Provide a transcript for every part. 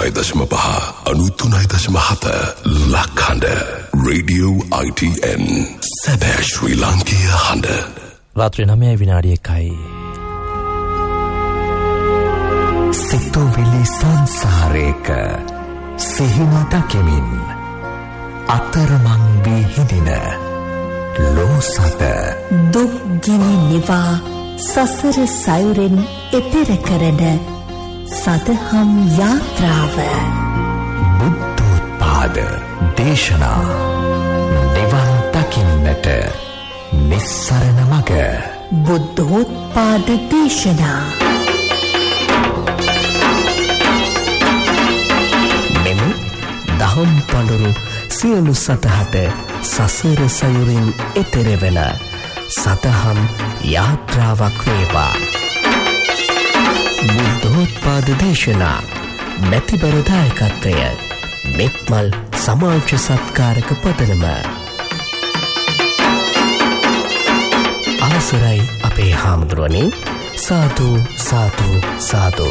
93.5 93.7 ලක්හඬ Radio ITN සැබෑ ශ්‍රී ලාංකීය හඬ. රාත්‍රී 9:01. සිතුවිලි සංසාරයක සිහින දකිමින් අතරමං වී හිඳින ලෝසත දුක් ගිනි නිවා සසර සයුරෙන් එතෙර කරන සදහම් යාත්‍රාව බුද්ධෝත්පාද දේශනා නිවන් දකින්නට නිස්සරණ මඟ බුද්ධෝත්පාද දේශනා මෙම දහම් පඬුරු සියලු සතහට සසර සයුරින් එතෙර වෙන සදහම් යාත්‍රාවක් වේවා. බුද්ධෝත්පාද දේශනා නැතිබර දායකත්වය මෙත්මල් සමාජ සත්කාරක පදනම. අවසරයි අපේ හාමුදුරුවනේ. සාදු සාදු සාදු.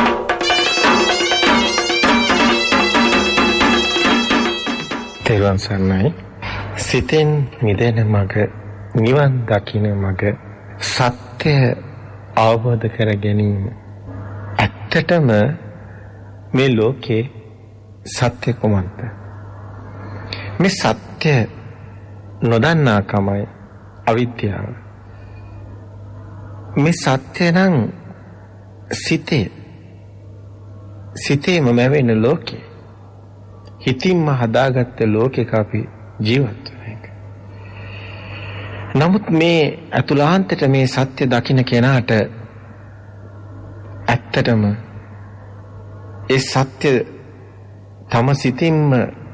තෙරුවන් සරණයි. සිතෙන් මිදෙන මඟ, නිවන් දකින මඟ, සත්‍ය අවබෝධ කර ගැනීම. ඇත්තටම මේ ලෝකේ සත්‍ය කොහොමද? මේ සත්‍ය නොදන්නාකමයි අවිද්‍යාව. මේ සත්‍ය නම් සිතේම මැවෙන ලෝකේ. හිතින්ම හදාගත්ත ලෝකෙක අපි ජීවත් වෙන එක. නමුත් මේ අතුලාන්තයට මේ සත්‍ය දකින්න කෙනාට ඇත්තටම ඒ සත්‍ය තම සිතින්ම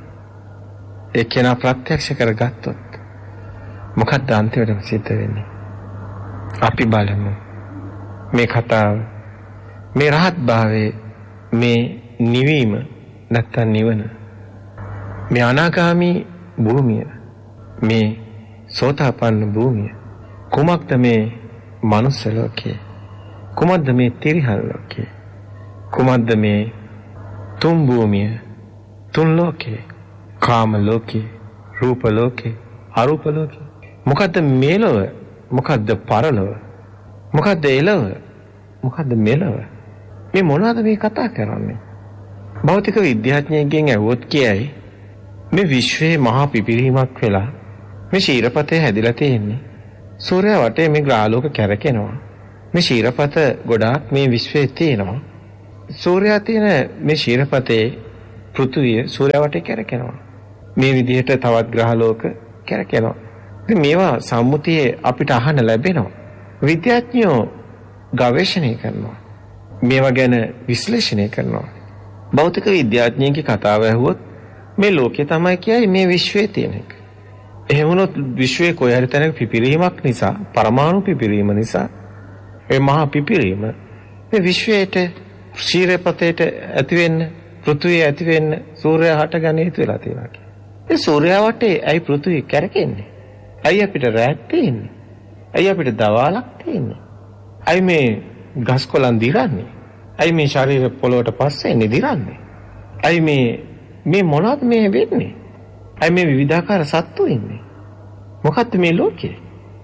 ඒ කෙනා ප්‍රත්‍යක්ෂ කරගත්තොත් මොකක්ද අන්තිමටම සිද්ධ වෙන්නේ? අපි බලමු මේ කතාව. මේ රහත් භාවයේ මේ නිවීම නැත්තම් නිවන, මේ අනාගාමී භූමිය, මේ සෝතාපන්න භූමිය, කුමක්ද මේ මනුස්ස ලෝකේ? කුමක්ද මේ තිරිහල් ලෝකේ? කුමක්ද මේ තුන් භූමිය, තුන් ලෝකේ? කාම ලෝකේ, රූප ලෝකේ, අරූප ලෝකේ. මොකද්ද මේලව? මොකද්ද පරලොව? මොකද්ද එළව? මොකද්ද මෙලව? මේ මොනවද මේ කතා කරන්නේ? භෞතික විද්‍යාඥයෙක්ගෙන් ඇහුවොත් කියයි මේ විශ්වයේ මහා පිපිරීමක් වෙලා මේ ශීරපතේ හැදිලා තියෙන්නේ. සූර්යයා වටේ මේ ග්‍රහලෝක කැරකෙනවා. මේ ශීරපත ගොඩාක් මේ විශ්වයේ තියෙනවා. සූර්යයා තියෙන මේ ශීරපතේ පෘථුවිය සූර්යයා වටේ කැරකෙනවා. මේ විදිහට තවත් ග්‍රහලෝක කැරකෙනවා. ඉතින් මේවා සම්මුතියේ අපිට අහන්න ලැබෙනවා. විද්‍යාඥයෝ ගවේෂණය කරනවා. මේවා ගැන විශ්ලේෂණය කරනවා. භෞතික විද්‍යාඥයෙක්ගේ කතාව ඇහුවොත් මේ ලෝකේ තමයි කියයි මේ විශ්වයේ තියෙන එක. එහෙම වුණොත් විශ්වයේ කොයි හරි තැනක පිපිරීමක් නිසා, පරමාණු පිපිරීම නිසා, ඒ මහා පිපිරීම මේ විශ්වයට, ශීරපතේට ඇති වෙන්න, පෘථුවිය ඇති වෙන්න, සූර්යයා හටගන්න හේතු වෙලා තියෙනවා කියන්නේ. ඒ සූර්යයා වටේ ඇයි පෘථුවිය කැරකෙන්නේ? ඇයි අපිට රැත් තියෙන්නේ? ඇයි අපිට දවාලක් තියෙන්නේ? ඇයි මේ ගස් කොළන් දිරන්නේ? ඇයි මේ ශරීර පොළොවට පස්සේ දිරන්නේ? ඇයි මේ මොනවද මේ වෙන්නේ? ඇයි මේ විවිධාකාර සත්තු ඉන්නේ? මොකක්ද මේ ලෝකේ?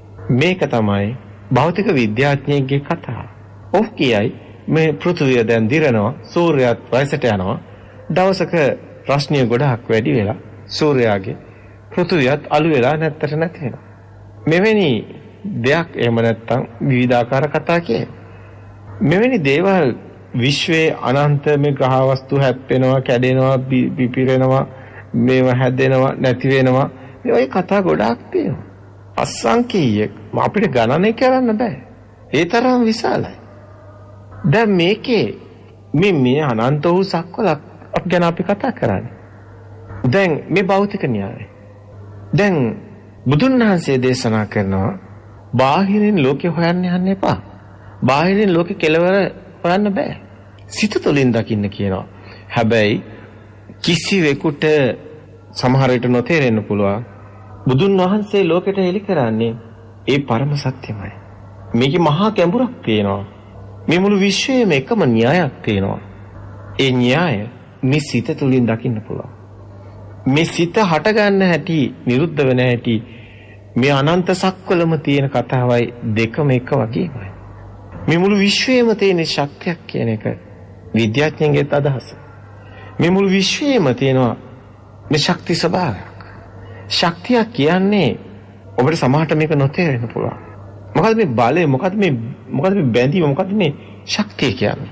මේක තමයි භෞතික විද්‍යාඥයෙක්ගේ කතාව. ඔව් කියයි මේ පෘථුවිය දැන් දිරනවා, සූර්යයාත් වයසට යනවා. දවසක රශ්මිය ගොඩාක් වැඩි වෙලා සූර්යයාගේ පෘථුවියත් අළු වෙලා නැත්තට නැති වෙනවා. මෙවැනි දෙයක් එහෙම නැත්තම් විවිධාකාර කතා කියයි. මෙවැනි දේවල් විශ්වයේ අනන්ත මේ ග්‍රහ වස්තු හැප්පෙනවා, කැඩෙනවා, පිපිරෙනවා, මේවා හැදෙනවා, නැති වෙනවා. මේ වගේ කතා ගොඩාක් තියෙනවා. අසංකීය අපිට ගණනය කරන්න බෑ. ඒ තරම් විශාලයි. දැන් මේකේ මේ අනන්ත වූ සක්වලක් ගැන අපි කතා කරන්නේ. දැන් මේ භෞතික න්‍යායය. දැන් බුදුන් වහන්සේ දේශනා කරනවා බාහිරින් ලෝකේ හොයන්න යන්න එපා. බාහිරින් ලෝකේ කෙලවර හොයන්න බෑ. සිත තුළින් දකින්න කියනවා. හැබැයි කිසිවෙකුට සමහර විට නොතේරෙන්න පුළුවන්. බුදුන් වහන්සේ ලෝකෙට හෙළි කරන්නේ ඒ පරම සත්‍යමයි. මේකේ මහා ගැඹුරක් තියෙනවා. මේ මුළු විශ්වයේම එකම න්‍යායක් තියෙනවා. ඒ න්‍යාය මේ සිත තුලින් දකින්න පුළුවන්. මේ සිත හට ගන්න හැටි, නිරුද්ධ වෙන හැටි මේ අනන්ත සක්වලම තියෙන කතාවයි දෙකම එක වගේමයි. මේ මුළු විශ්වයේම තියෙන ශක්තියක් කියන එක විද්‍යාඥයන්ගේත් අදහස. මේ මුළු විශ්වයේම තියෙනවා මේ ශක්ති ස්වභාවයක්. ශක්තිය කියන්නේ ඔබට සමහරට මේක නොතේරෙන්න පුළුවන්. මොකද මේ බලය, මොකද මේ බැඳීම, මොකද මේ ශක්තිය කියන්නේ?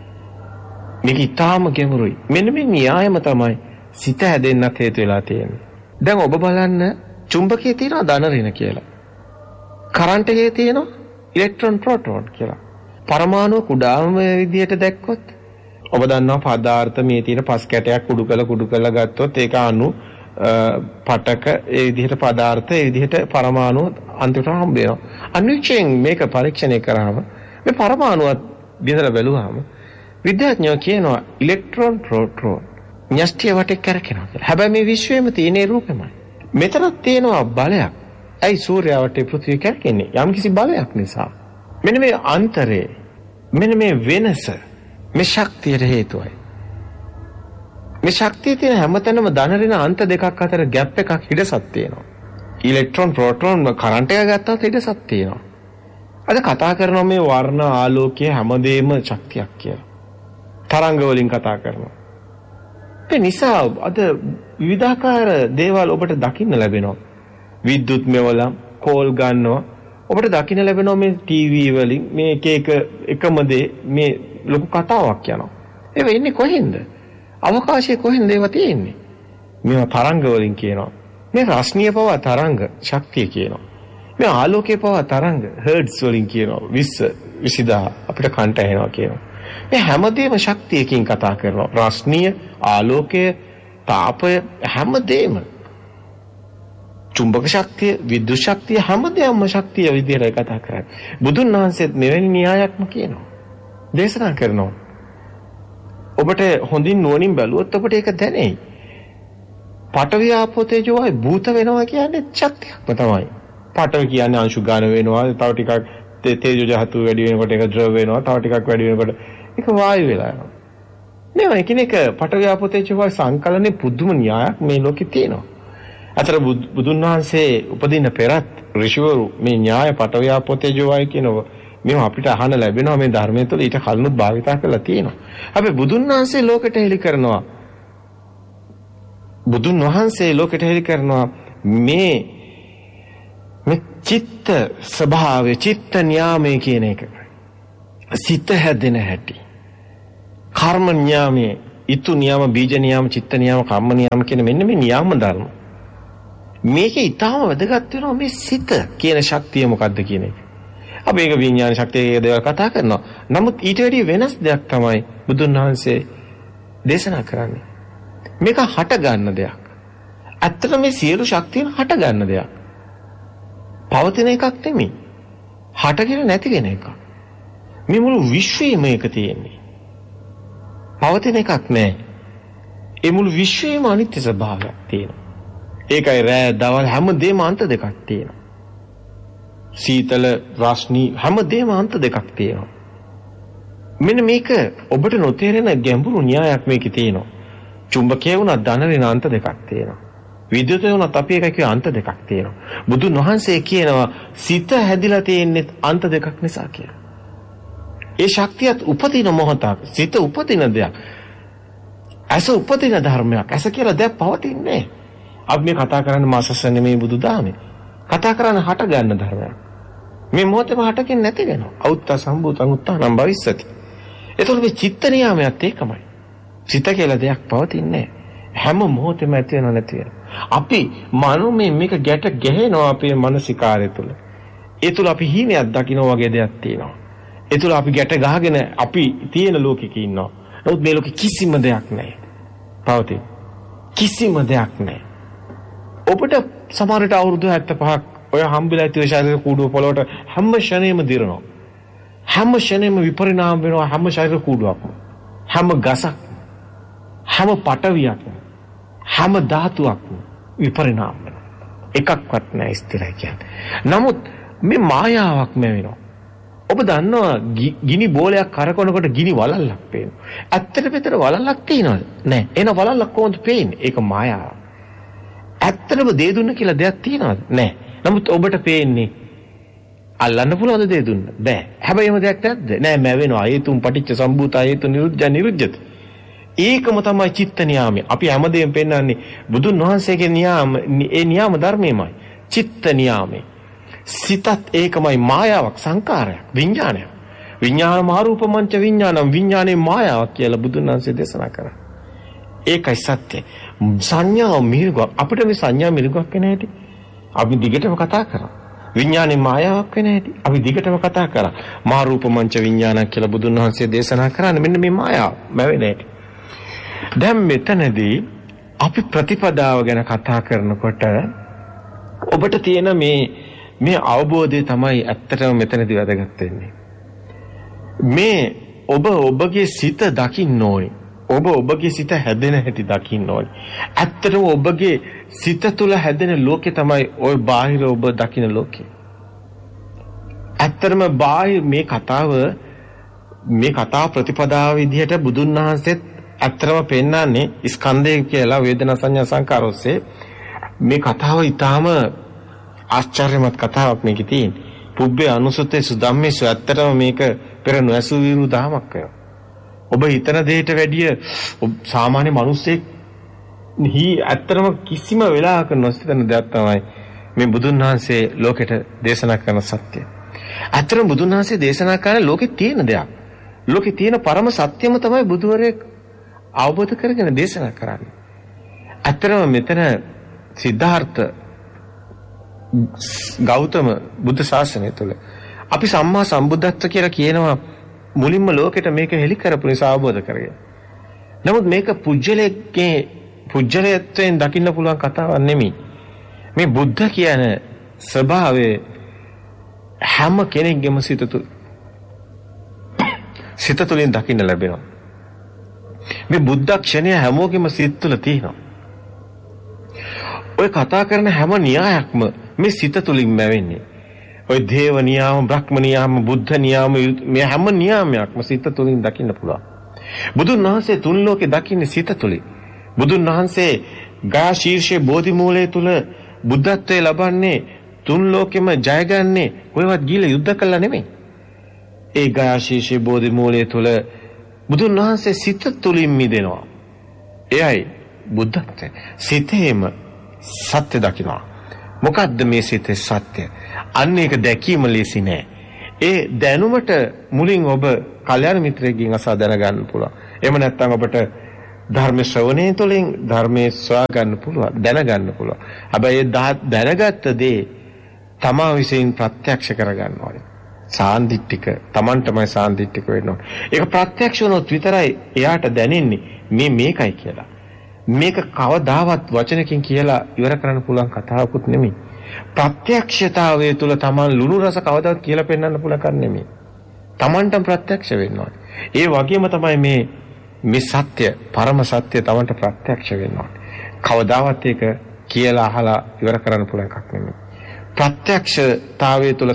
මේක ඊටාම ගැඹුරුයි. මෙන්න මේ න්‍යායම තමයි සිත හැදෙන්නත් හේතු වෙලා තියෙන්නේ. දැන් ඔබ බලන්න චුම්බකයේ තියෙනවා ධන ඍණ කියලා. කරන්ට් එකේ තියෙනවා ඉලෙක්ට්‍රෝන ප්‍රෝටෝන කියලා. පරමාණු කුඩාම විදියට දැක්කොත් ඔබ දන්නවා පදාර්ථ මේ තියෙන පස් කැටයක් කුඩු කළා ගත්තොත් ඒක අණු පටක ඒ විදිහට පදාර්ථ ඒ විදිහට පරමාණු අන්තිමට හම්බ වෙනවා. අනිච්චෙන් මේක පරීක්ෂණය කරාම මේ පරමාණුවත් බෙදලා බැලුවාම විද්‍යාඥයෝ කියනවා ඉලෙක්ට්‍රෝන ප්‍රෝටෝන න්‍යෂ්ටිය වටේ කරකිනවා කියලා. හැබැයි මේ විශ්වයේම තියෙන රූපෙමයි. මෙතනත් තියෙනවා බලයක්. ඇයි සූර්යයා වටේ පෘථිවිය කරකින්නේ? යම්කිසි බලයක් නිසා. මෙන්න මේ අන්තරේ, මෙන්න මේ වෙනස මේ ශක්තියට හේතුවයි. මේ ශක්තිය තියෙන හැමතැනම ධන ඍණ අන්ත දෙකක් අතර ગેප් එකක් හිඩසක් තියෙනවා. ඉලෙක්ට්‍රෝන ප්‍රෝටෝන කරන්ට් එක ගත්තත් හිඩසක් තියෙනවා. අද කතා කරනවා මේ වර්ණ ආලෝකය හැමදේම ශක්තියක් කියලා. තරංග වලින් කතා කරනවා. ඒ නිසා අද විවිධාකාර දේවල් ඔබට දකින්න ලැබෙනවා. විද්‍යුත් මෙවලම් කෝල් ගන්නවා. ඔබට දකින්න ලැබෙනවා මේ ටීවී වලින් මේ එක එකම දේ මේ ලොකු කතාවක් යනවා. ඒක වෙන්නේ කොහෙන්ද? අවකාශයේ කොහෙන්ද ඒවා තියෙන්නේ? මේවා තරංග වලින් කියනවා. මේ රශ්මිය පවා තරංග ශක්තිය කියනවා. මේ ආලෝකයේ පවා තරංග හර්ට්ස් වලින් කියනවා. 20,000 අපිට කන්ට ඇහෙනවා කියනවා. මේ හැමදේම ශක්තියකින් කතා කරනවා. රශ්මිය, ආලෝකය, තාපය හැමදේම. චුම්බක ශක්තිය, විද්‍යුත් ශක්තිය හැමදේම ශක්තිය විදිහට කතා කරන්නේ. බුදුන් වහන්සේත් මෙවැනි න්‍යායක්ම කියනවා. දේශනා කරනවා. ඔබට හොඳින් නුවණින් බැලුවොත් ඔබට ඒක දැනෙයි. පඨවි ආපෝ තේජෝ වායු භූත වෙනවා කියන්නේ ශක්තියක්ම තමයි. පඨවි කියන්නේ අංශු ගන්න වෙනවා. තව ටිකක් තේජෝ ධාතු වැඩි වෙනකොට ඒක ද්‍රව වෙනවා. තව ටිකක් වැඩි වෙනකොට ඒක වායු වෙලා යනවා. මේවා එකිනෙක පඨවි ආපෝ තේජෝ වායු සංකලනයේ පුදුම න්‍යායක් මේ ලෝකේ තියෙනවා. අතර බුදුන් වහන්සේ උපදින පෙරත් ඍෂිවරු මේ න්‍යාය පඨවි ආපෝ තේජෝ වායු කියනවා. මේවා අපිට අහන්න ලැබෙනවා මේ ධර්මයේ තුල ඊට කලිනුත් භාවිතා කරලා තියෙනවා. හැබැයි බුදුන් වහන්සේ ලෝකෙට හෙළි කරනවා. බුදුන් වහන්සේ ලෝකෙට හෙළි කරනවා මේ චිත්ත ස්වභාවය, චිත්ත න්‍යාමයේ කියන එක. සිත හැදෙන හැටි. කර්ම න්‍යාමයේ, ඊතු න්‍යාම, බීජ න්‍යාම, චිත්ත න්‍යාම, කම්ම න්‍යාම කියන මෙන්න මේ න්‍යාම ධර්ම. මේකේ ඊටාම වැදගත් වෙනවා මේ සිත කියන ශක්තිය මොකද්ද කියන එක. අපි ඒක විඥාන ශක්තියේ දේවල් කතා කරනවා. නමුත් ඊට වැඩිය වෙනස් දෙයක් තමයි බුදුන් වහන්සේ දේශනා කරන්නේ. මේක හට ගන්න දෙයක්. ඇත්තට මේ සියලු ශක්තියන් හට ගන්න දෙයක්. පවතින එකක් නෙමෙයි. හටගෙන නැති වෙන එකක්. මේ මුළු විශ්වයේම මේක තියෙන්නේ. පවතින එකක් නෑ. ඒ මුළු විශ්වයේම අනිත්‍ය ස්වභාවයක් තියෙනවා. ඒකයි රෑ දවල් හැමදේම අන්ත දෙකක් තියෙනවා. සීතල රශ්මි හැමදේම අන්ත දෙකක් තියෙනවා. මෙන්න මේක ඔබට නොතේරෙන ගැඹුරු න්‍යායක් මේකේ තියෙනවා. චුම්බකයේ වුණා ධන ඍණ අන්ත දෙකක් තියෙනවා. විද්‍යුතේ වුණා අපි එකයි කිය අන්ත දෙකක් තියෙනවා. බුදුන් වහන්සේ කියනවා සිත හැදිලා තියෙන්නේ අන්ත දෙකක් නිසා කියලා. ඒ ශක්තියත් උපදින මොහොතක්, සිත උපදින දෙයක්. ඇස උපදින ධර්මයක්. ඇස කියලා දෙයක් පවතින්නේ. අපි මේ කතා කරන්නේ මාසස නෙමෙයි බුදුදහමේ. කතා කරන්නේ හට ගන්න ධර්මයක්. මේ මොහොතේම හටකින් නැති වෙනවා. අවුත්ත සම්භූතං උත්තානම් භවිස්සති. ඒතකොට මේ චිත්ත නියාමයත් ඒකමයි. චිත්ත කියලා දෙයක් පවතින්නේ හැම මොහොතෙම ඇති වෙනව නැති වෙනව. අපි මනෝමය මේක ගැට ගැහෙනවා අපේ මානසිකාරය තුළ. ඒ තුළ අපි හීනයක් දකින්න වගේ දෙයක් තියෙනවා. ඒ තුළ අපි ගැට ගහගෙන අපි තියෙන ලෝකෙක ඉන්නවා. නමුත් මේ ලෝකෙ කිසිම දෙයක් නැහැ. පවතින කිසිම දෙයක් නැහැ. ඔබට සමහරට අවුරුදු 75ක් ඔය හම්බෙලා තියෙන ශරීර කූඩුව පොළොවට හැම ෂණේම දිරනවා. හැම ෂණේම විපරිණාම වෙනවා හැම ශරීර කූඩුවක්ම. හැම ගසක්, හැම පටවියක්ම, හැම ධාතුවක්ම විපරිණාම වෙනවා. එකක්වත් නැහැ ස්ථිරයි කියන්නේ. නමුත් මේ මායාවක්ම වෙනවා. ඔබ දන්නවා ගිනි බෝලයක් කරකවනකොට ගිනි වලල්ලක් පේනවා. ඇත්තට මෙතන වලල්ලක් තියෙනවද? නැහැ. එන වලල්ලක් කොහොමද පේන්නේ? ඒක මායාව. ඇත්තටම දේ දුන්න කියලා දෙයක් තියෙනවද? නැහැ. නමුත් ඔබට පේන්නේ අල්ලන්න පුළුවන්ද දේ දුන්න? බෑ. හැබැයි එහෙම දෙයක් නැද්ද? නෑ මැවෙනවා. හේතුන් පටිච්ච සම්භූතා හේතු නිරුද්ධ. ඒකම තමයි චිත්ත නියාමය. අපි හැමදේම පෙන්වන්නේ බුදුන් වහන්සේගේ නියාම, ඒ නියාම ධර්මයමයි. චිත්ත නියාමය. සිතත් ඒකමයි, මායාවක්, සංකාරයක්, විඥානයක්. විඥාන මාරූපමංච විඥානම්, විඥානේ මායාවක් කියලා බුදුන් වහන්සේ දේශනා කරා. ඒකයි සත්‍ය. සංඥා මිරිගුවක්. අපිට මේ සංඥා මිරිගුවක් වෙන හැටි අපි දිගටම කතා කරා. විඥානේ මායාවක් වෙන හැටි අපි දිගටම කතා කරා. මාරූපමංච විඥානක් කියලා බුදුන් වහන්සේ දේශනා කරන්නේ මෙන්න මේ මායාව මැවෙන හැටි. දැන් මෙතනදී අපි ප්‍රතිපදාව ගැන කතා කරනකොට ඔබට තියෙන මේ අවබෝධය තමයි ඇත්තටම මෙතනදී වැදගත් වෙන්නේ. මේ ඔබගේ සිත දකින්න ඕනේ. ඔබගේ සිත හැදෙන හැටි දකින්න ඕනේ. ඇත්තටම ඔබගේ සිත තුළ හැදෙන ලෝකේ තමයි ওই බාහිර ඔබ දකින ලෝකේ. ඇත්තටම බාහිර මේ කතාව ප්‍රතිපදාව විදිහට බුදුන් වහන්සේත් ඇත්තටම පෙන්නන්නේ ස්කන්ධය කියලා වේදනා සංඥා සංකාර ඔස්සේ. මේ කතාව ඊටාම ආශ්චර්යමත් කතාවක් මේකේ තියෙන්නේ. පුබ්බේ අනුසුතේ සුධම්මේසු. ඇත්තටම මේක පෙර නොඇසු විරු දහමක් වෙනවා. ඔබ හිතන දෙයට වැඩිය සාමාන්‍ය මිනිස්සෙක් ඇත්තටම කිසිම වෙලාවක නොසිතන දෙයක් තමයි මේ බුදුන් වහන්සේ ලෝකෙට දේශනා කරන සත්‍යය. ඇත්තටම බුදුන් වහන්සේ දේශනා කරන ලෝකෙ තියෙන දෙයක්. ලෝකෙ තියෙන පරම සත්‍යම තමයි බුදුවරයෙක් අවබෝධ කරගෙන දේශනා කරන්නේ. ඇත්තටම මෙතන සිද්ධාර්ථ ගෞතම බුද්ධ ශාසනය තුළ අපි සම්මා සම්බුද්ධත්ව කියලා කියනවා මුලින්ම ලෝකෙට මේක හෙළි කරපු නිසා අවබෝධ කරගෙන. නමුත් මේක පුජ්‍යලයත්වයෙන් දකින්න පුළුවන් කතාවක් නෙමෙයි. මේ බුද්ධ කියන ස්වභාවය හැම කෙනෙක්ගේම සිත තුළින් දකින්න ලැබෙනවා. මේ බුද්ධ ක්ෂණය හැමෝගෙම සිත තුළ තියෙනවා. ඔය කතා කරන හැම න්‍යායක්ම මේ සිත තුළින්ම වෙන්නේ. ඔය දේව නියාම, බ්‍රහ්ම නියාම, බුද්ධ නියාම, මේ හැම නියාමයක්ම සිත තුළින් දකින්න පුළුවන්. බුදුන් වහන්සේ තුන් ලෝකේ දකින්නේ සිත තුළින්. බුදුන් වහන්සේ ගා ශීර්ෂයේ බෝධි මූලයේ තුල බුද්ධත්වයේ ලබන්නේ තුන් ලෝකෙම ජයගන්නේ කොහෙවත් ගිහලා යුද්ධ කළා නෙමෙයි. ඒ ගා ශීර්ෂයේ බෝධි මූලයේ තුල බුදුන් වහන්සේ සිත තුළින් මිදෙනවා. එයයි බුද්ධත්වය. සිතේම සත්‍ය දකිනවා. මොකද්ද මේ සිතේ සත්‍ය? අන්න ඒක දැකීම ලේසි නෑ. ඒ දැනුමට මුලින් ඔබ කල්යාණ මිත්‍රයෙක්ගෙන් අසා දැනගන්න පුළුවන්. එහෙම නැත්නම් ඔබට ධර්ම ශ්‍රවණය තුළින් ධර්මයේ සොයා ගන්න පුළුවන්, දැනගන්න පුළුවන්. හැබැයි දැනගත්ත දේ තමා විසින් ප්‍රත්‍යක්ෂ කරගන්න ඕනේ. සාන්දිටික තමන්ටමයි සාන්දිටික වෙන්න ඕනේ. ඒක ප්‍රත්‍යක්ෂ වුණොත් විතරයි එයාට දැනෙන්නේ මේකයි කියලා. මේක කවදාවත් වචනකින් කියලා ඉවර කරන්න පුළුවන් කතාවකුත් නෙමෙයි. ප්‍රත්‍යක්ෂතාවය තුළ තමන් ලුණු රස කවදාවත් කියලා පෙන්වන්න පුළුවන් කන්නේ නෙමෙයි. තමන්ටම ප්‍රත්‍යක්ෂ වෙන්න ඕනේ. ඒ වගේම තමයි මේ සත්‍ය, පරම සත්‍ය තමන්ට ප්‍රත්‍යක්ෂ වෙන්න ඕනේ. කවදාවත් ඒක කියලා අහලා ඉවර කරන්න පුළුවන් එකක් නෙමෙයි. ප්‍රත්‍යක්ෂතාවය තුළ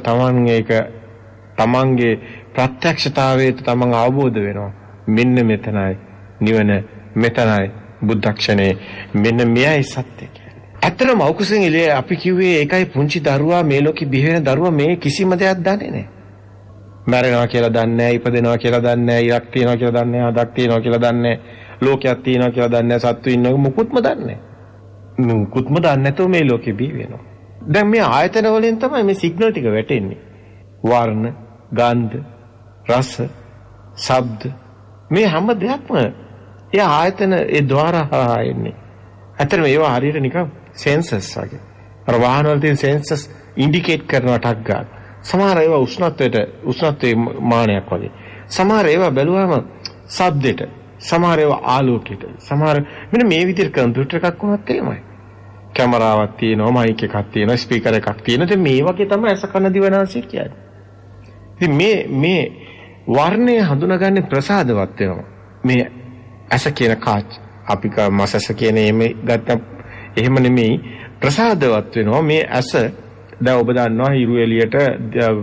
තමන්ගේ ප්‍රත්‍යක්ෂතාවයට තමන් අවබෝධ වෙනවා. මෙන්න මෙතනයි නිවන, මෙතනයි බුද්ධක්ෂණේ, මෙන්න මෙයයි සත්‍ය කියන්නේ. ඇත්තටම මෞකුසෙන් එළිය අපි කිව්වේ ඒකයි පුංචි දරුවා මේ ලෝකෙ බිහි වෙන දරුවා මේ කිසිම දෙයක් දන්නේ නැහැ. මැරෙනවා කියලා දන්නේ නැහැ, ඉපදෙනවා කියලා දන්නේ නැහැ, ඉරක් තියනවා කියලා දන්නේ නැහැ, අදක් තියනවා කියලා දන්නේ නැහැ, ලෝකයක් තියනවා කියලා දන්නේ නැහැ, සත්තු ඉන්නවා මුකුත්ම දන්නේ නැහැ. මුකුත්ම දන්නේ නැතුව මේ ලෝකෙ බිහි වෙනවා. දැන් මේ ආයතන වලින් තමයි මේ සිග්නල් ටික වැටෙන්නේ. වර්ණ, ගන්ධ, රස, ශබ්ද මේ හැම දෙයක්ම ඒ ආයතන ඒ ద్వාර හරහා එන්නේ. ඇත්තටම ඒවා හරියට නිකන් සෙන්සර්ස් වගේ. අර වාහන වල තියෙන සෙන්සර්ස් ඉන්ඩිකේට් කරනවා ටක් ගන්න. සමහර ඒවා උෂ්ණත්වයේ මානයක් වගේ. සමහර ඒවා බැලුවම ශබ්දෙට, සමහර ඒවා ආලෝකයට, සමහර මෙන්න මේ විදිහට කම්පියුටර් එකක් වුණත් එහෙමයි. කැමරාවක් තියෙනවා, මයික් එකක් තියෙනවා, ස්පීකර් එකක් තියෙනවා. ඉතින් මේ වගේ තමයි ඇස කන දිව නාසය කියන්නේ. ඉතින් මේ වර්ණය හඳුනාගන්නේ ප්‍රසාදවත් වෙනවා. මේ ඇස කියන කාච් අපි මසස කියන මේ ගත්ත එහෙම නෙමෙයි, ප්‍රසාදවත් වෙනවා මේ ඇස. දැන් ඔබ දන්නවා හිරු එළියට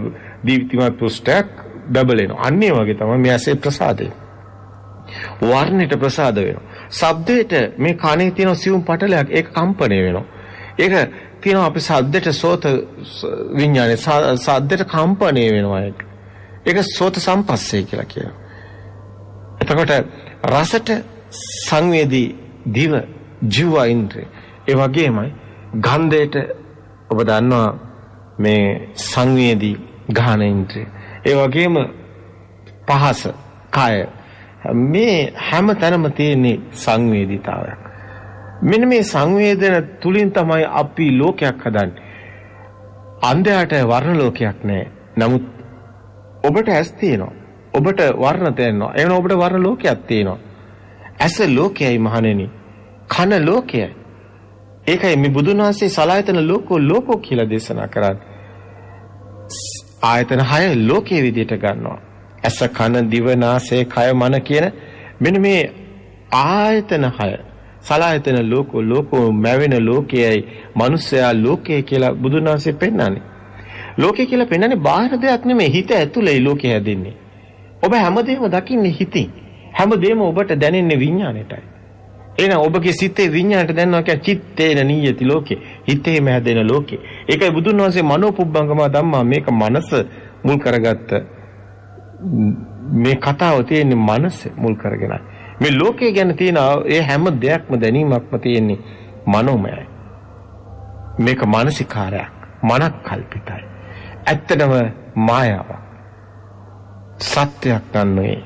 දීප්තිමත් පෘෂ්ඨයක් බබලෙනවා. අන්න ඒ වගේ තමයි මේ ඇසේ ප්‍රසාදය. වර්ණයට ප්‍රසාද වෙනවා. ශබ්දයට මේ කනේ තියෙන සියුම් පටලයක් ඒක කම්පණය වෙනවා. ඒක තියෙනවා අපි ශබ්දයට සෝත විඥානේ ශබ්දයට කම්පණය වෙනවා ඒක සෝත සම්පස්සේ කියලා කියනවා. එතකොට රසට සංවේදී දිව ජීව ඉන්ද්‍රිය. ඒ වගේමයි ගන්ධයට ඔබ දන්නවා මේ සංවේදී ගාහන ඉන්ද්‍රිය. ඒ වගේම පහස කය මේ හැම තැනම තියෙන සංවේදීතාවයක්. මෙන්න මේ සංවේදන තුලින් තමයි අපි ලෝකයක් හදන්නේ. අන්ධයාට වර්ණ ලෝකයක් නැහැ. නමුත් ඔබට ඇස් තියෙනවා. ඔබට වර්ණ තියෙනවා. එවන ඔබට වර්ණ ලෝකයක් තියෙනවා. ඇස ලෝකයයි මහණෙනි. කන ලෝකයයි. ඒකයි මේ බුදුන් වහන්සේ සලායතන ලෝකෝ කියලා දේශනා කරන්නේ. ආයතන 6 ලෝකයේ විදිහට ගන්නවා. ඇස කන දිව නාසය කය මන කියන මෙන්න මේ ආයතන 6 සලායතන ලෝකෝ මැවෙන ලෝකයයි මනුස්සයා ලෝකය කියලා බුදුන් වහන්සේ පෙන්නන්නේ. ලෝකය කියලා පෙන්නන්නේ බාහිර දෙයක් නෙමෙයි හිත ඇතුළේ ලෝකය හැදෙන්නේ. ඔබ හැමදේම දකින්නේ හිතින්. හැමදේම ඔබට දැනෙන්නේ විඥාණයටයි. එහෙනම් ඔබගේ සිතේ විඥාණයට දැනනවා කියන්නේ චිත්තේන නියති ලෝකේ. හිතේම හැදෙන ලෝකේ. ඒකයි බුදුන් වහන්සේ මනෝපුබ්බංගම ධම්මා මේක මනස මුල් කරගත්ත මේ කතාව තියෙන්නේ මනස මුල් කරගෙනයි. මේ ලෝකය ගැන තියෙන ඒ හැම දෙයක්ම දැනීමක්ම තියෙන්නේ මනෝමයයි. මේක මානසිකාරයක්, මනක් කල්පිතයි. ඇත්තටම මායාවක්. සත්‍යයක් ගන්නවේ.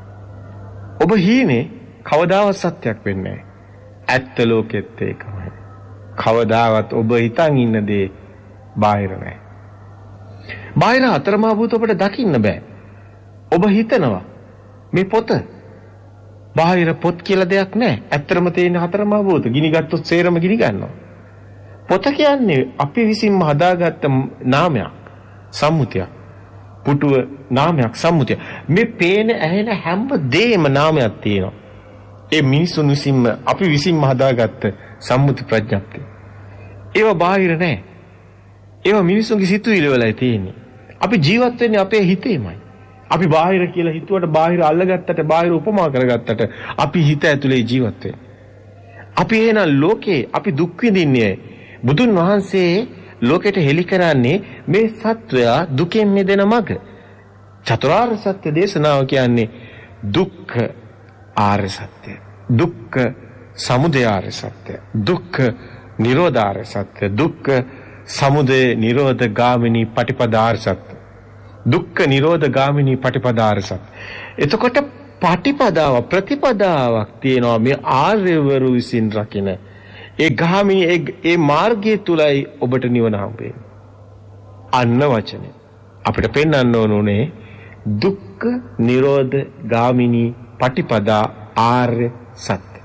ඔබ හීනේ කවදාවත් සත්‍යයක් වෙන්නේ නැහැ. ඇත්ත ලෝකෙත් ඒකමයි. කවදාවත් ඔබ හිතන් ඉන්න දේ බාහිර නැහැ. බාහිර අතරමා භූත ඔබට දකින්න බෑ. ඔබ හිතනවා මේ පොත බාහිර පොත් කියලා දෙයක් නැහැ. ඇත්තටම තියෙන හතරමා භූත ගිනි ගත්තොත් සේරම ගිනි ගන්නවා. පොත කියන්නේ අපි විසින්ම හදාගත්ත නාමයක්, සම්මුතියක්. පුටුව නාමයක්, සම්මුතියක්. මේ පේන ඇහෙන හැම දෙයක්ම නාමයක් තියෙනවා. ඒ මිනිසුන් විසින්ම අපි විසින්ම හදාගත්ත සම්මුති ප්‍රඥප්තිය. ඒවා බාහිර නැහැ. ඒවා මිනිසුන්ගේ සිතුවිලි වලයි තියෙන්නේ. අපි ජීවත් වෙන්නේ අපේ හිතේමයි. අපි බාහිර කියලා හිතුවට බාහිර අල්ලගත්තට බාහිර උපමා කරගත්තට අපි හිත ඇතුලේ ජීවත් වෙන්නේ. අපි එහෙනම් ලෝකේ අපි දුක් විඳින්නේ බුදුන් වහන්සේ ලෝකෙට හෙළි කරන්නේ මේ සත්වයා දුකෙන් මිදෙන මඟ. චතුරාර්ය සත්‍ය දේශනාව කියන්නේ දුක්ඛ ආර්ය සත්‍ය. දුක්ඛ සමුදය ආර්ය සත්‍ය. දුක්ඛ නිරෝධ ආර්ය සත්‍ය. දුක්ඛ සමුදය නිරෝධ ගාමිනී පටිපදා සත්‍ය. දුක්ඛ නිරෝධ ගාමිනී පටිපදා සත්‍ය. එතකොට පටිපදාව ප්‍රතිපදාවක් තියෙනවා මේ ආර්යවරු විසින් රකින්න. ඒ ගාමිනී ඒ මාර්ගය තුලයි ඔබට නිවන හම්බෙන්නේ. අන්න වචනේ. අපිට පෙන්වන්න ඕනේ දුක්ඛ නිරෝධ ගාමිනී පටිපදා ආර්ය සත්‍ය.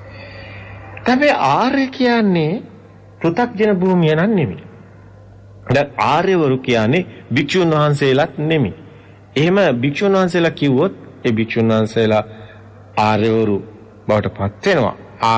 තමයි ආර්ය කියන්නේ පෘථග්ජන භූමිය නන් නෙමෙයි. දැන් ආර්යවරු කියන්නේ භික්ෂුන් වහන්සේලාත් නෙමෙයි. එහෙම භික්ෂුන් වහන්සේලා කිව්වොත් ඒ භික්ෂුන් වහන්සේලා ආර්යවරු බවට පත් වෙනවා.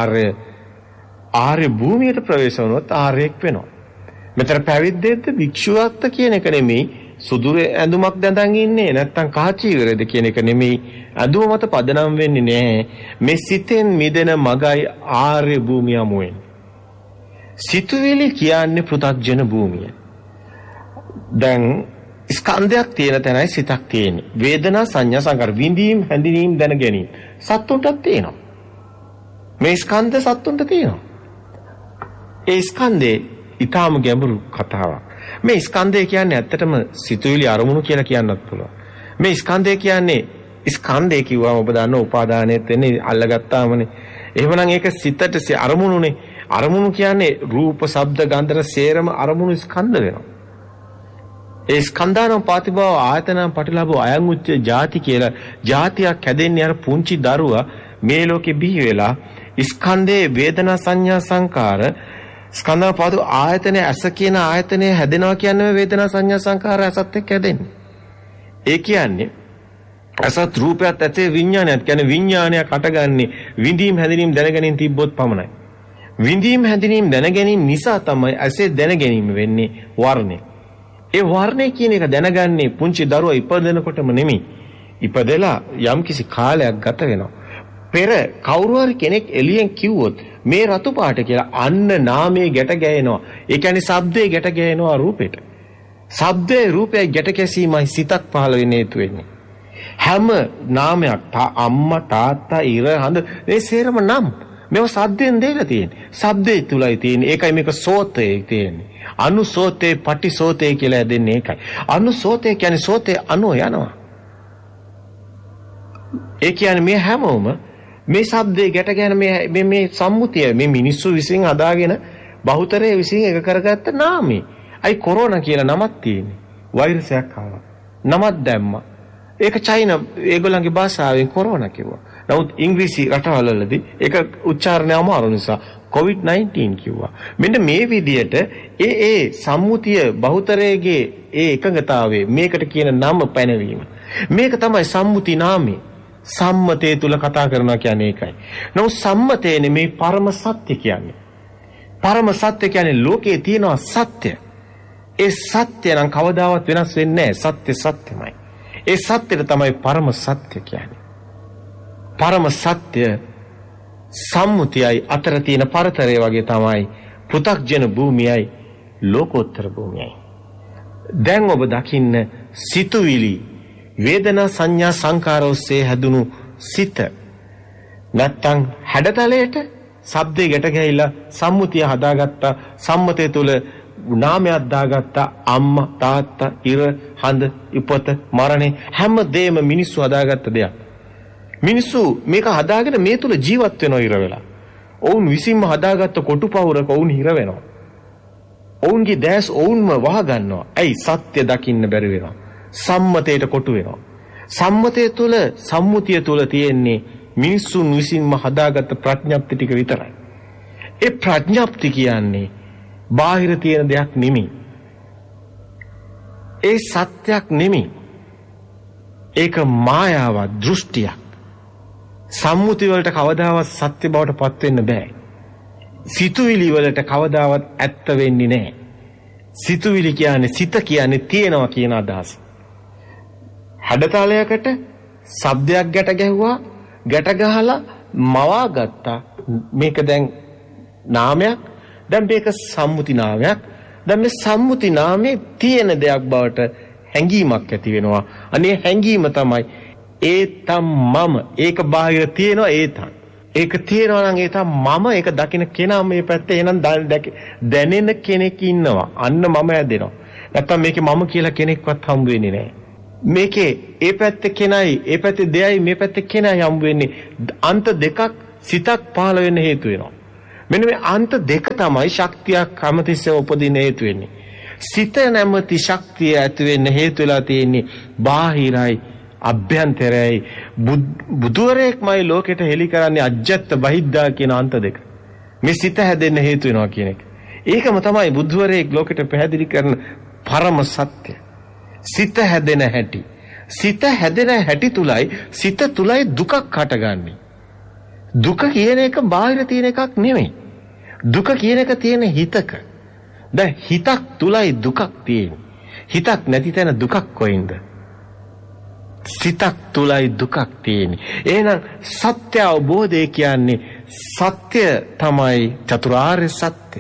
ආර්ය භූමියට ප්‍රවේශ වුණොත් ආර්යෙක් වෙනවා. මෙතන පැවිද්දෙද්ද භික්ෂුවක්ද කියන එක නෙමෙයි, සුදු ඇඳුමක් දැඳන් ඉන්නේ නැත්තම් කහචීවරද කියන එක නෙමෙයි. ඇඳුම මත පදනම් වෙන්නේ නැහැ. මේ සිතෙන් මිදෙන මගයි ආර්ය භූමිය යමු වෙන්නේ. සිතුවිලි කියන්නේ පෘථග්ජන භූමිය. දැන් ස්කන්ධයක් තියෙන තැනයි සිතක් තියෙන්නේ. වේදනා සංඥා සංකාර විඳීම් හැඳිනීම් දැන ගැනීම සත්තුන්ටත් තියෙනවා. මේ ස්කන්ධ සත්තුන්ට තියෙනවා. ඒ ස්කන්ධේ ඊටාම ගැඹුරු කතාවක්. මේ ස්කන්ධය කියන්නේ ඇත්තටම සිතුවිලි අරමුණු කියලා කියන්නත් පුළුවන්. මේ ස්කන්ධය කියන්නේ ස්කන්ධය කිව්වම ඔබ දන්න උපාදානයත් වෙන්නේ අල්ලගත්තාමනේ. එහෙමනම් ඒක සිතට අරමුණුනේ. අරමුණු කියන්නේ රූප, ශබ්ද, ගන්ධ, රස සේරම අරමුණු ස්කන්ධ වෙනවා. ඒ ස්කන්ධානම් පාතිභව ආයතනම් පටිලාභෝ අයං උච්ච ಜಾති කියලා ಜಾතියක් හැදෙන්නේ අර පුංචි දරුවා මේ ලෝකෙ බිහි වෙලා ස්කන්ධේ වේදනා සංඥා සංකාර ස්කන්ධා පාදු ආයතන ඇස කියන ආයතනය හැදෙනවා කියන්නේ වේදනා සංඥා සංකාර ඇසත් එක්ක හැදෙන්නේ. ඒ කියන්නේ අසත් රූපයත් ඇතේ විඥානයත් කියන්නේ විඥානයක් අටගන්නේ විඳීම් හැඳිනීම් දැනගැනීම තිබ්බොත් පමණයි. විඳීම් හැඳිනීම් දැනගැනීම නිසා තමයි ඇසේ දැනගැනීම වෙන්නේ වර්ණය. ඒ වර්ණය කියන එක දැනගන්නේ පුංචි දරුවා ඉපදෙනකොටම නෙමෙයි. ඉපදෙලා යම්කිසි කාලයක් ගත වෙනවා. පෙර කවුරු හරි කෙනෙක් එළියෙන් කිව්වොත් මේ රතු පාට කියලා අන්න නාමයේ ගැට ගැහෙනවා. ඒ කියන්නේ ශබ්දේ ගැට ගැහෙනවා රූපෙට. ශබ්දේ රූපයයි ගැට ගැසීමයි සිතක් පහළ වෙන්න හේතු වෙන්නේ. හැම නාමයක් අම්මා තාත්තා ඉර හඳ මේ සේරම නම් මේව සද්දෙන් දෙලා තියෙන්නේ. ශබ්දේ තුලයි තියෙන්නේ. ඒකයි මේක සෝතේ තියෙන්නේ. අනුසෝතේ පටිසෝතේ කියලා දෙන්නේ ඒකයි. අනුසෝතේ කියන්නේ සෝතේ අනෝ යනවා. ඒ කියන්නේ මේ හැමෝම මේ ශබ්දේ ගැට ගැන මේ සම්මුතිය මේ මිනිස්සු විසින් හදාගෙන බහුතරයේ විසින් එක කරගත්ත නාමය. අයි කොරෝනා කියලා නමක් තියෙන්නේ. වෛරසයක් ආවා. නමක් දැම්මා. ඒක චයිනා ඒගොල්ලන්ගේ භාෂාවෙන් කොරෝනා කිව්වා. නමුත් ඉංග්‍රීසි රටවලදී ඒක උච්චාරණය අමාරු නිසා COVID-19 කිව්වා. මෙන්න මේ විදියට ඒ සම්මුතිය බහුතරයේ ඒ එකඟතාවයේ මේකට කියන නම පැනවීම. මේක තමයි සම්මුති නාමය. සම්මතයේ තුල කතා කරනවා කියන්නේ ඒකයි. නමුත් සම්මතයනේ මේ පරම සත්‍ය කියන්නේ. පරම සත්‍ය කියන්නේ ලෝකේ තියෙනවා සත්‍ය. ඒ සත්‍ය නම් කවදාවත් වෙනස් වෙන්නේ නැහැ. සත්‍ය සත්‍යමයි. ඒ සත්‍යෙට තමයි පරම සත්‍ය කියන්නේ. පරම සත්‍ය සම්මුතියයි අතර තියෙන පරතරය වගේ තමයි පෘථග්ජන භූමියයි ලෝකෝත්තර භූමියයි. දැන් ඔබ දකින්න සිතුවිලි වේදනා සංඥා සංකාර ඔස්සේ හැදුණු සිත නැත්තම් හැඩතලයට ශබ්දේ ගැට ගැහිලා සම්මුතිය හදාගත්තා. සම්මතය තුල නාමයක් දාගත්තා. අම්මා තාත්තා ඉර හඳ ඉපත මරණේ හැමදේම මිනිස්සු හදාගත්ත දෙයක්. මිනිස්සු මේක හදාගෙන මේ තුල ජීවත් වෙනවා ඉර වෙලා. ඔවුන් විසින්ම හදාගත්ත කොටුපවුරක ඔවුන් හිර වෙනවා. ඔවුන්ගේ දැස් ඔවුන්ම වහ ගන්නවා. ඇයි සත්‍ය දකින්න බැරි වෙනවා. සම්මතයට කොටු වෙනවා. සම්මතය තුල සම්මුතිය තුල තියෙන්නේ මිනිස්සුන් විසින්ම හදාගත්ත ප්‍රඥප්ති ටික විතරයි. ඒ ප්‍රඥප්ති කියන්නේ බාහිර තියෙන දෙයක් නෙමෙයි. ඒ සත්‍යයක් නෙමෙයි. ඒක මායාවක් දෘෂ්ටියක්. සම්මුති වලට කවදාවත් සත්‍ය බවට පත් වෙන්න බෑ. සිතුවිලි වලට කවදාවත් ඇත්ත වෙන්නේ නැහැ. සිතුවිලි කියන්නේ සිත කියන්නේ තියෙනවා කියන අදහස. හැඩතලයකට ශබ්දයක් ගැට ගැහුවා, ගැට ගහලා මවා ගත්තා. මේක දැන් නාමයක්. දැන් මේක සම්මුති නාමයක්. දැන් මේ සම්මුති නාමයේ තියෙන දෙයක් බවට හැඟීමක් ඇති වෙනවා. අනේ හැඟීම තමයි ඒතම් මම. ඒක බාහිර තියෙනවා ඒතම්. ඒක තියෙනවා නම් ඒතම් මම. ඒක දකින්න කෙනා මේ පැත්තේ එනනම් දැනෙන කෙනෙක් ඉන්නවා. අන්න මම ඇදෙනවා. නැත්තම් මේකේ මම කියලා කෙනෙක්වත් හම්බ වෙන්නේ නැහැ. මේකේ ඒ පැත්තේ කෙනයි, ඒ පැත්තේ දෙයයි, මේ පැත්තේ කෙනයි හම්බ වෙන්නේ. අන්ත දෙකක් සිතක් පහළ වෙන්න හේතු වෙනවා. මෙන්න මේ අන්ත දෙක තමයි ශක්තියක් හැමතිස්සෙම උපදින හේතු වෙන්නේ. සිත නැමැති ශක්තිය ඇති වෙන්න හේතු වෙලා තියෙන්නේ බාහිරයි අභ්‍යන්තරයයි. බුදුරෙක්මයි ලෝකෙට හෙළි කරන්නේ අජ්ජත් බහිද්දා කියන අන්ත දෙක. මේ සිත හැදෙන්න හේතු වෙනවා කියන එක. ඒකම තමයි බුදුරෙක් ලෝකෙට පැහැදිලි කරන පරම සත්‍ය. සිත හැදෙන හැටි. සිත හැදෙන හැටි තුලයි සිත තුලයි දුකක් හටගන්නේ. දුක කියන එක බාහිර තියෙන එකක් නෙමෙයි. දුක කියන එක තියෙන හිතක. දැන් හිතක් තුලයි දුකක් තියෙන්නේ. හිතක් නැති තැන දුකක් කොයින්ද? සිතක් තුලයි දුකක් තියෙන්නේ. එහෙනම් සත්‍ය අවබෝධය කියන්නේ සත්‍ය තමයි චතුරාර්ය සත්‍ය.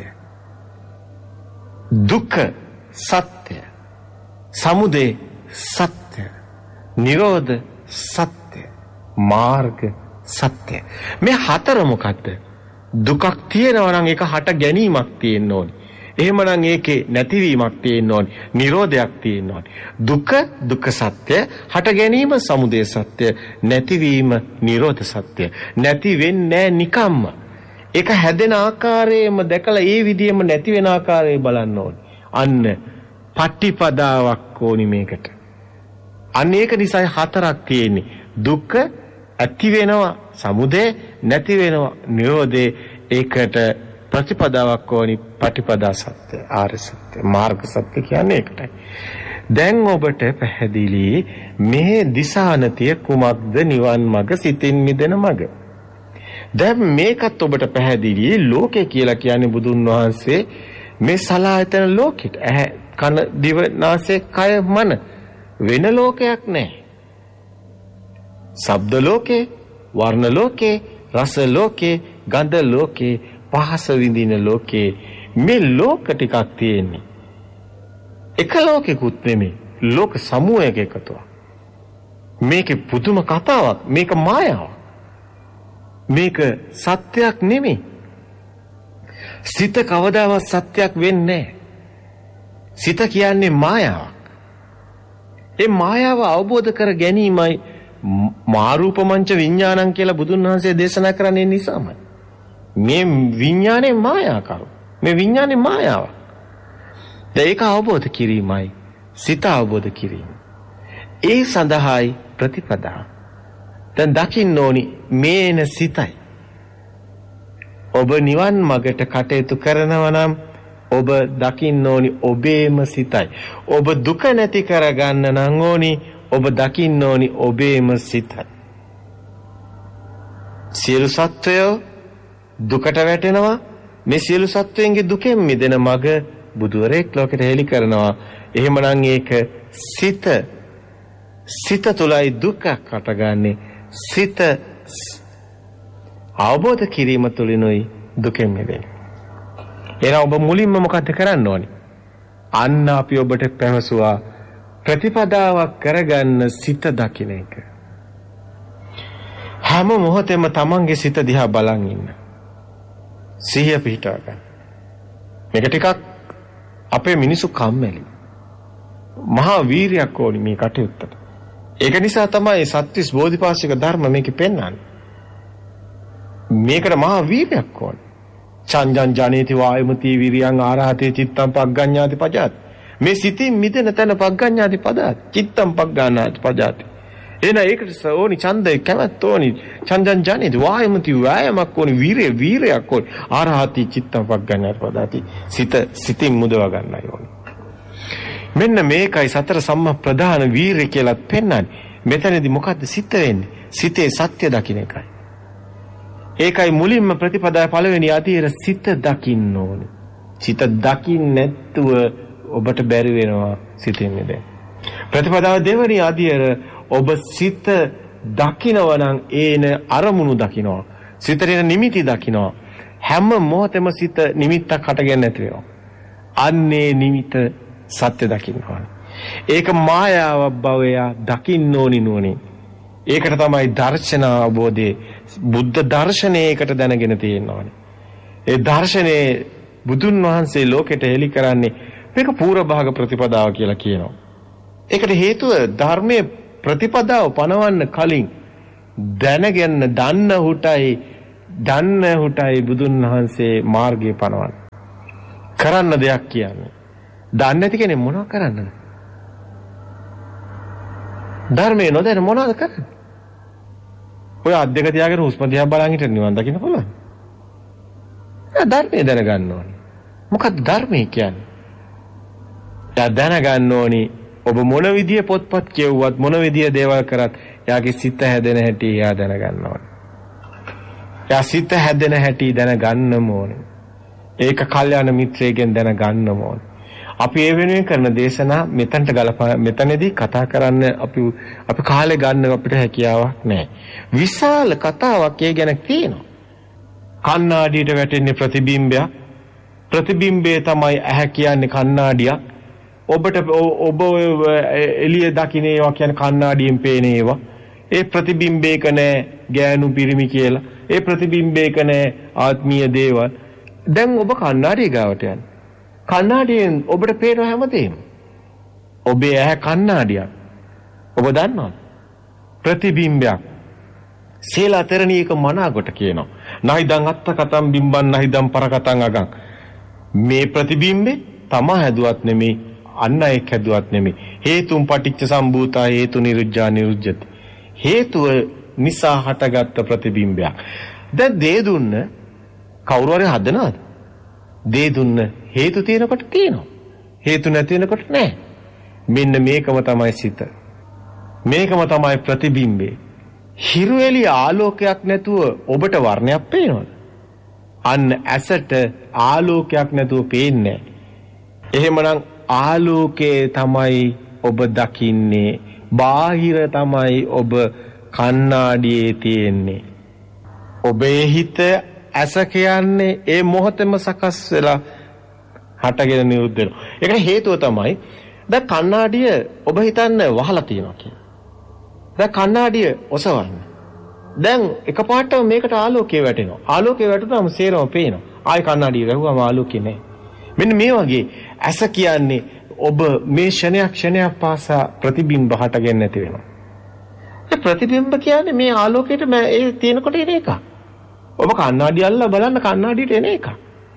දුක සත්‍ය. සමුදය සත්‍ය. නිරෝධ සත්‍ය. මාර්ග සත්‍ය. මේ හතර මොකද්ද? දුකක් තියෙනවා නම් ඒක හට ගැනීමක් තියෙන්න ඕනේ. එහෙමනම් ඒකේ නැතිවීමක් තියෙන්න ඕනේ. නිරෝධයක් තියෙන්න ඕනේ. දුක සත්‍ය, හට ගැනීම සමුදය සත්‍ය, නැතිවීම නිරෝධ සත්‍ය. නැති වෙන්නේ නිකම්ම. ඒක හැදෙන ආකාරයෙන්ම දැකලා ඒ විදිහෙම නැති වෙන ආකාරය බලන්න ඕනේ. අන්න පටිපදාවක් ඕනි මේකට. අන්න ඒක නිසායි හතරක් තියෙන්නේ. දුක ඇති වෙනවා, සමුදය නැති වෙනවා, නිරෝධේ. ඒකට ප්‍රතිපදාවක් ඕනි. පටිපදා සත්‍ය, ආර්ය සත්‍ය, මාර්ග සත්‍ය කියන්නේ ඒකටයි. දැන් ඔබට පැහැදිලි මේ දිසානතිය කුමක්ද? නිවන් මඟ, සිතින් මිදෙන මඟ. දැන් මේකත් ඔබට පැහැදිලි. ලෝකේ කියලා කියන්නේ බුදුන් වහන්සේ මේ සලආයතන ලෝකෙට ඇහැ කන දිව නාසය කය මන වෙන ලෝකයක් නැහැ. ශබ්ද ලෝකේ, වර්ණ ලෝකේ, රස ලෝකේ, ගන්ධ ලෝකේ, පහස විඳින ලෝකේ මේ ලෝක ටිකක් තියෙන්නේ. එක ලෝකෙකුත් නෙමෙයි, ලෝක සමූහයක එකතුවක්. මේකේ පුදුම කතාවක්, මේක මායාවක්. මේක සත්‍යයක් නෙමෙයි. සිත කවදාවත් සත්‍යයක් වෙන්නේ නැහැ. සිත කියන්නේ මායාවක්. ඒ මායාව අවබෝධ කර ගැනීමයි මාරූපමංච විඥානං කියලා බුදුන් වහන්සේ දේශනා කරන්නේ නිසාමයි. මේ විඥානේ මායාකාරෝ. මේ විඥානේ මායාවක්. ඒක අවබෝධ කිරීමයි සිත අවබෝධ කිරීම. ඒ සඳහායි ප්‍රතිපදා. දැන් දකින්න ඕනි මේන සිතයි. ඔබ නිවන් මගට කටයුතු කරනවා නම් ඔබ දකින්න ඕනි ඔබේම සිතයි. ඔබ දුක නැති කරගන්න නම් ඕනි ඔබ දකින්න ඕනි ඔබේම සිතයි. සියලු සත්වයෝ දුකට වැටෙනවා. මේ සියලු සත්වයන්ගේ දුකෙන් මිදෙන මඟ බුදුරෙක් ලෝකෙට හෙළි කරනවා. එහෙමනම් ඒක සිත තුලයි දුකක් හටගන්නේ. සිත අවබෝධ කිරීම තුලිනුයි දුකෙන් මිදෙන්නේ. එහෙනම් ඔබ මුලින්ම මොකද කරන්න ඕනි? අන්න අපි ඔබට පැවසුවා ප්‍රතිපදාවක් කරගන්න සිත දකින්න එක. හැම මොහොතෙම තමන්ගේ සිත දිහා බලන් ඉන්න. සිහිය පිහිටව ගන්න. මේක ටිකක් අපේ මිනිසු කම්මැලි. මහා වීරියක් ඕනි මේ කටයුත්තට. ඒක නිසා තමයි සත්‍විස් බෝධිපාශික ධර්ම මේකෙ පෙන්වන්නේ. මේකට මහා වීරියක් ඕනි. චංජං ජනේති වායමති විරියං ආරහතේ චිත්තං පග්ගඤ්ඤාති පජාති. මේ සිතින් මිදෙන තැන පග්ගඤ්ඤාති පදාති. චිත්තං පග්ගානාති පජාති. එන ඒකට ඕනි ඡන්දේ කැමැත්ත ඕනි. චංජං ජනේති වායමති වෑයමක් ඕනි වීරයක් ඕනි. ආරහති චිත්තං පග්ගඤ්ඤාති පදාති. සිතින් මුදවා ගන්නයි ඕනි. මෙන්න මේකයි සතර සම්මා ප්‍රධාන වීරිය කියලා පෙන්වන්නේ. මෙතනදී මොකද්ද සිත වෙන්නේ? සිතේ සත්‍ය දකින්න එකයි. ඒකයි මුලින්ම ප්‍රතිපදාවේ පළවෙනි අධීර සිත දකින්න ඕනේ. සිත දකින්න නැතුව ඔබට බැරි වෙනවා සිතින් මිදෙන්න. ප්‍රතිපදාවේ දෙවෙනි අධීර ඔබ සිත දකිනවා නම් ඒන අරමුණු දකිනවා. සිතේ නිමිති දකිනවා. හැම මොහොතෙම සිත නිමිත්තක් හටගෙන නැති වෙනවා. අන්නේ නිමිත සත්‍ය දකින්න ඕනේ. ඒක මායාවක් බවය දකින්න ඕනි නෝනේ. ඒකට තමයි දර්ශන අවබෝධයේ බුද්ධ දර්ශනයකට දැනගෙන තියෙනවානේ. ඒ දර්ශනේ බුදුන් වහන්සේ ලෝකෙට හෙළි කරන්නේ මේක පූර්ව භාග ප්‍රතිපදාව කියලා කියනවා. ඒකට හේතුව ධර්මයේ ප්‍රතිපදාව පනවන්න කලින් දැනගෙන දන්න හුටයි බුදුන් වහන්සේ මාර්ගය පනවන්නේ. කරන්න දෙයක් කියන්නේ. දන්නේ නැති කෙනෙක් මොනව කරන්නද? ධර්මයේ නොදැන මොනවද කරන්නේ? ඔය අධ්‍යක තියාගෙන හුස්ම දිහා බලන් හිටින්න නිවන් දකින්න පුළුවන්. ධර්මයේ දැනගන්න ඕනේ. මොකක්ද ධර්මයේ කියන්නේ? දැනගන්න ඕනේ ඔබ මොන විදිය පොත්පත් කියවුවත් මොන විදිය දේවල් කරත් යාගේ සිත හැදෙන හැටි යා දැනගන්න ඕනේ. යා සිත හැදෙන හැටි දැනගන්නම ඕනේ. ඒක කල්යාණ මිත්‍රයෙක්ගෙන් දැනගන්නම ඕනේ. අපි ඒ වෙනුවෙන් කරන දේශනා මෙතනට මෙතනදී කතා කරන්න අපි කාලේ ගන්න අපිට හැකියාවක් නැහැ. විශාල කතාවක් ඒ ගැන තියෙනවා. කණ්ණාඩියට වැටෙන්නේ ප්‍රතිබිම්බයක්. ප්‍රතිබිම්බේ තමයි ඇහැ කියන්නේ කණ්ණාඩියක්. ඔබ එළිය දකින්න ඒවා කියන්නේ කණ්ණාඩියෙන් පේන ඒවා. ඒ ප්‍රතිබිම්බේක නැහැ ගෑනු පිරිමි කියලා. ඒ ප්‍රතිබිම්බේක නැහැ ආත්මීය දේවල්. දැන් ඔබ කණ්ණාඩිය ගාවට යන්නේ. කණ්ණාඩියෙන් ඔබට පේන හැමදේම. ඔබේ ඇහැ කණ්ණාඩියක්. ඔබ දන්නවද? ප්‍රතිබිම්බයක්. සීලාතරණීයක මනාකොට කියනවා. නයිදං අත්ත කතම් බිම්බන් නයිදං පරකතං අගං. මේ ප්‍රතිබිම්බේ තමා හැදුවත් නෙමෙයි අන්න එක් හැදුවත් නෙමෙයි. හේතුම් පටිච්ච සම්භූතා හේතු නිරුද්ධා නිරුද්ධති. හේතුව නිසා හටගත්ත ප්‍රතිබිම්බයක්. දැන් දේ දුන්න කවුරු හරි හදනවද? දේ දුන්න හේතු තියෙනකොට තියෙනවා. හේතු නැති වෙනකොට නැහැ. මෙන්න මේකම තමයි සිත. මේකම තමයි ප්‍රතිබිම්බේ. හිරු එළිය ආලෝකයක් නැතුව ඔබට වර්ණයක් පේනවද? අන්න ඇසට ආලෝකයක් නැතුව පේන්නේ. එහෙමනම් ආලෝකයේ තමයි ඔබ දකින්නේ. බාහිර තමයි ඔබ කණ්ණාඩියේ තියෙන්නේ. ඔබේ හිත ඇස කියන්නේ ඒ මොහොතේම සකස් වෙලා හටගෙන නිරුද්ධ වෙනවා. ඒකට හේතුව තමයි දැන් කණ්ණාඩිය ඔබ හිතන්නේ වහලා තියෙනවා කියලා. දැන් කණ්ණාඩිය ඔසවන්න. දැන් එකපාරටම මේකට ආලෝකය වැටෙනවා. ආලෝකය වැටුනම සේරම පේනවා. ආයි කණ්ණාඩිය වැහුවම ආලෝකය නැහැ. මෙන්න මේ වගේ ඇස කියන්නේ ඔබ මේ ක්ෂණයක් පාසා ප්‍රතිබිම්බ හටගෙන නැති වෙනවා. ඒ ප්‍රතිබිම්බ කියන්නේ මේ ආලෝකයට ඒ තියෙනකොට එන එක. ඔබ කණ්ණාඩිය අල්ලලා බලන්න කණ්ණාඩියට එන එක.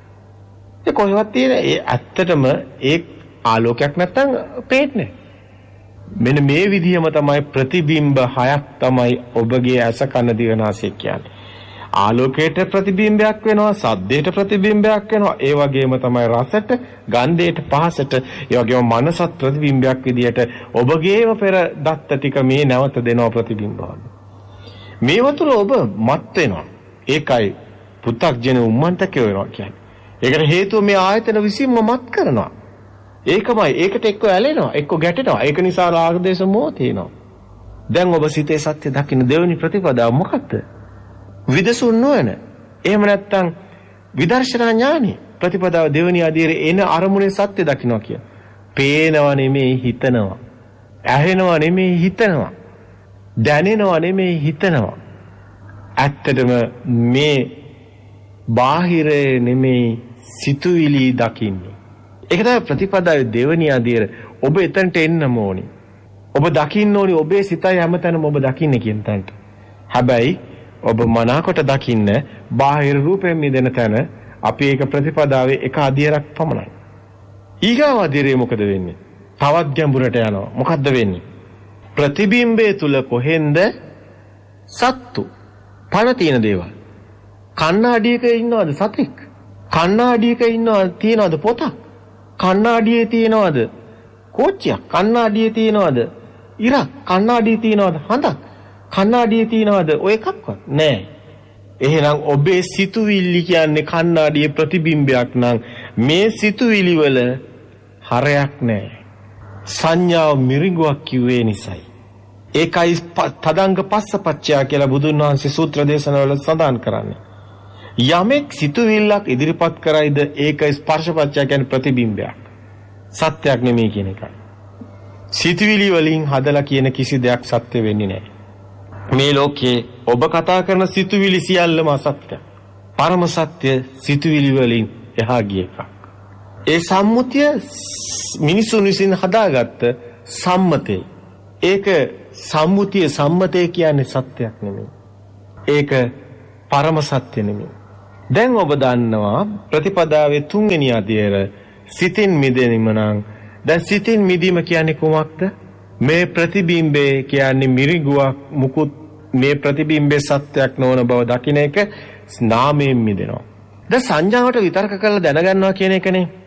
ඒ කොහෙවත් තියෙන ඒ ඇත්තටම ඒ ආලෝකයක් නැත්තම් පේන්නේ. මෙන්න මේ විදිහම තමයි ප්‍රතිබිම්බ හයක් තමයි ඔබගේ ඇස කන දිව නාසය කියන්නේ. ආලෝකයට ප්‍රතිබිම්බයක් වෙනවා, සද්දයට ප්‍රතිබිම්බයක් වෙනවා, ඒ වගේම තමයි රසට, ගන්ධයට, පහසට, ඒ වගේම මනසත් ප්‍රතිබිම්බයක් විදියට ඔබගේම පෙර දත්ත ටික මේ නැවත දෙනවා ප්‍රතිබිම්බවල. මේව තුළ ඔබ මත් වෙනවා. ඒකයි පු탁ජන උම්මන්තකේ වෙනවා කියන්නේ. ඒකට හේතුව මේ ආයතන විසින්ම මත් කරනවා. ඒකමයි ඒකට එක්ක ඇලෙනවා, එක්ක ගැටෙනවා. ඒක නිසා රාග දේශ මොහ තියෙනවා. දැන් ඔබ සිතේ සත්‍ය දකින්න දෙවෙනි ප්‍රතිපදාව මොකක්ද? විදසුන් නොවන. එහෙම නැත්නම් විදර්ශනා ඥානෙ. ප්‍රතිපදාව දෙවෙනි අධීරේ එන අරමුණේ සත්‍ය දකින්නවා කිය. පේනවා නෙමෙයි හිතනවා. ඇහෙනවා නෙමෙයි හිතනවා. දැනෙනවා නෙමෙයි හිතනවා. ඇත්තටම මේ බාහිරේ නෙමෙයි සිතුවිලි දකින්නේ. ඒක තමයි ප්‍රතිපදාවේ දෙවෙනි අධීර. ඔබ එතනට එන්නම ඕනි. ඔබ දකින්න ඕනි ඔබේ සිතයි හැමතැනම ඔබ දකින්නේ කියන තැනට. හැබැයි ඔබ මනාකොට දකින්න බාහිර රූපයෙන් මිදෙන තැන අපි ඒක ප්‍රතිපදාවේ එක අධීරයක් පමණයි. ඊගාව අධීරේ මොකද වෙන්නේ? තවත් ගැඹුරට යනවා. මොකද්ද වෙන්නේ? ප්‍රතිබිම්බයේ තුල කොහෙන්ද සත්තු පණ තියෙන දේවල්. කණ්ණාඩියක ඉන්නවද සතෙක්? කණ්ණාඩියක තියනවද පොතක්? කණ්ණාඩියේ තියනවද කෝච්චියක්? කණ්ණාඩියේ තියනවද ඉරක්? කණ්ණාඩියේ තියනවද හඳක්? කණ්ණාඩියේ තියනවද ඔය එකක්වත් නෑ. එහෙනම් ඔබේ සිතුවිලි කියන්නේ කණ්ණාඩියේ ප්‍රතිබිම්බයක් නම් මේ සිතුවිලි වල හරයක් නෑ. සංඥාව මිරිඟුවක් කිව්වේ නිසයි. ඒකයි තදංග පස්සපච්චය කියලා බුදුන් වහන්සේ සූත්‍ර දේශනාවල සඳහන් කරන්නේ. යමෙක් සිතුවිල්ලක් ඉදිරිපත් කරයිද ඒක ස්පර්ශපච්චය කියන්නේ ප්‍රතිබිම්බයක්. සත්‍යයක් නෙමෙයි කියන එකයි. සිතුවිලි වලින් හදලා කියන කිසි දෙයක් සත්‍ය වෙන්නේ නැහැ. මේ ලෝකේ ඔබ කතා කරන සිතුවිලි සියල්ලම අසත්‍ය. පරම සත්‍ය සිතුවිලි වලින් එහා ගිය එකක්. ඒ සම්මුතිය මිනිසුන් විසින් හදාගත්ත සම්මතේ. ඒක සම්මතය කියන්නේ සත්‍යයක් නෙමෙයි. ඒක පරම සත්‍ය නෙමෙයි. දැන් ඔබ දන්නවා ප්‍රතිපදාවේ තුන්වෙනි අධීර සිතින් මිදීම නම් දැන් සිතින් මිදීම කියන්නේ කොහොමද? මේ ප්‍රතිබිම්බේ කියන්නේ මිරිඟුවක් මුකුත් මේ ප්‍රතිබිම්බේ සත්‍යයක් නොවන බව දකින්න එක නාමයෙන් මිදෙනවා. දැන් සංඥාවට විතර්ක කරලා දැනගන්නවා කියන එකනේ.